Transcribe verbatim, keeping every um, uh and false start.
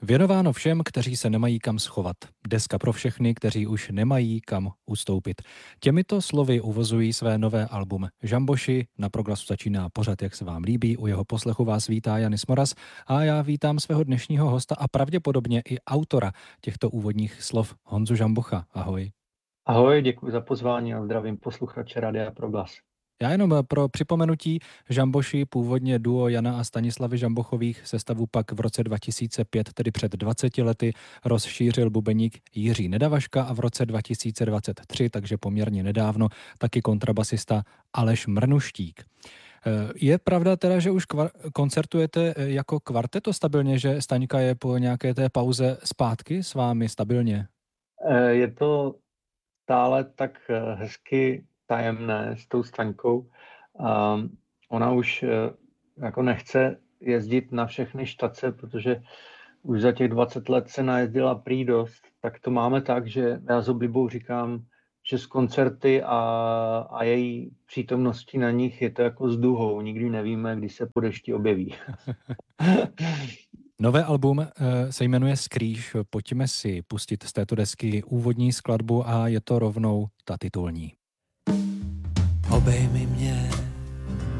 Věnováno všem, kteří se nemají kam schovat. Deska pro všechny, kteří už nemají kam ustoupit. Těmito slovy uvozují své nové album Žamboši. Na Proglasu začíná pořad, jak se vám líbí. U jeho poslechu vás vítá Janis Moras a já vítám svého dnešního hosta a pravděpodobně i autora těchto úvodních slov Honzu Žambocha. Ahoj. Ahoj, děkuji za pozvání a zdravím posluchače Radia Proglas. Já jenom pro připomenutí, Žamboši, původně duo Jana a Stanislavy Žambochových, sestavu pak v roce dva tisíce pět, tedy před dvaceti lety, rozšířil bubeník Jiří Nedavaška a v roce dva tisíce dvacet tři, takže poměrně nedávno, taky kontrabasista Aleš Mrnuštík. Je pravda teda, že už kvar- koncertujete jako kvarteto stabilně, že Staňka je po nějaké té pauze zpátky s vámi stabilně? Je to stále tak hezky tajemné s tou Staňkou. Ona už jako nechce jezdit na všechny štace, protože už za těch dvacet let se najezdila prý dost. Tak to máme tak, že já s oblibou říkám, že z koncerty a, a její přítomností na nich je to jako s duhou. Nikdy nevíme, kdy se po dešti objeví. Nové album se jmenuje Skrýž. Pojďme si pustit z této desky úvodní skladbu a je to rovnou ta titulní. Obejmi mě,